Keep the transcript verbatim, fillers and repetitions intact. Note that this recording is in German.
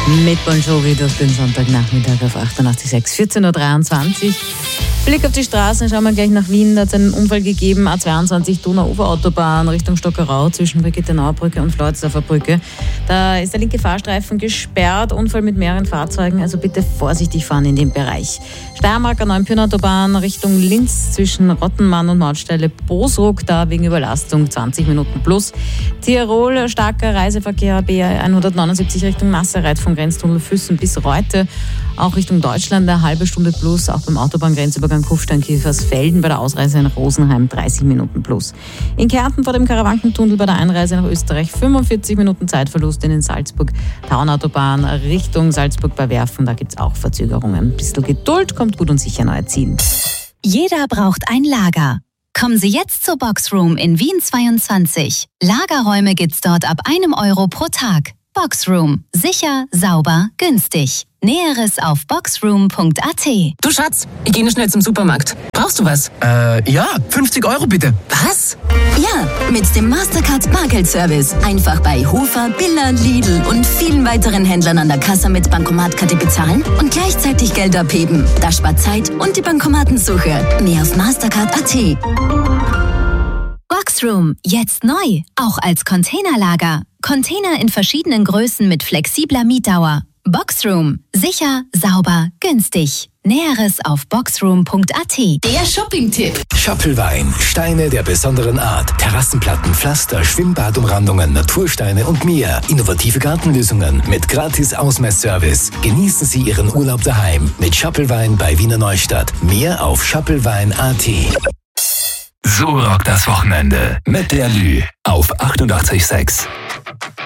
Mit Bon Jovi durch den Sonntagnachmittag auf achtundachtzig Komma sechs, vierzehn Uhr dreiundzwanzig. Blick auf die Straßen, schauen wir gleich nach Wien. Da hat es einen Unfall gegeben, A zweiundzwanzig Donau-Ufer-Autobahn Richtung Stockerau zwischen Brigittenauer Brücke und Floridsdorfer Brücke. Da ist der linke Fahrstreifen gesperrt, Unfall mit mehreren Fahrzeugen, also bitte vorsichtig fahren in dem Bereich. Steiermarker Neuenpürn-Autobahn Richtung Linz zwischen Rottenmann und Mautstelle Bosruck, da wegen Überlastung zwanzig Minuten plus. Tirol, starker Reiseverkehr B hundertneunundsiebzig Richtung Nassereit vom Grenztunnel Füssen bis Reute. Auch Richtung Deutschland eine halbe Stunde plus, auch beim Autobahngrenzübergang Kufstein-Kiefersfelden bei der Ausreise nach Rosenheim dreißig Minuten plus. In Kärnten vor dem Karawankentunnel bei der Einreise nach Österreich fünfundvierzig Minuten Zeitverlust, in den Salzburg-Taunautobahn Richtung Salzburg bei Werfen, da gibt es auch Verzögerungen. Ein bisschen Geduld, kommt gut und sicher neu ziehen. Jeder braucht ein Lager. Kommen Sie jetzt zur Boxroom in Wien zweiundzwanzig. Lagerräume gibt's dort ab einem Euro pro Tag. Boxroom. Sicher, sauber, günstig. Näheres auf boxroom punkt a t. Du Schatz, ich gehe nur schnell zum Supermarkt. Brauchst du was? Äh, ja, fünfzig Euro bitte. Was? Ja, mit dem Mastercard Bargeldservice. Einfach bei Hofer, Billa, Lidl und vielen weiteren Händlern an der Kasse mit Bankomatkarte bezahlen und gleichzeitig Geld abheben. Das spart Zeit und die Bankomatensuche. Mehr auf mastercard punkt a t. Boxroom, jetzt neu, auch als Containerlager. Container in verschiedenen Größen mit flexibler Mietdauer. Boxroom. Sicher, sauber, günstig. Näheres auf boxroom punkt a t. Der Shopping-Tipp. Schoppelwein. Steine der besonderen Art. Terrassenplatten, Pflaster, Schwimmbadumrandungen, Natursteine und mehr. Innovative Gartenlösungen mit gratis Ausmessservice. Genießen Sie Ihren Urlaub daheim mit Schoppelwein bei Wiener Neustadt. Mehr auf schoppelwein punkt a t. So rockt das Wochenende mit der Lü auf achtundachtzig Komma sechs.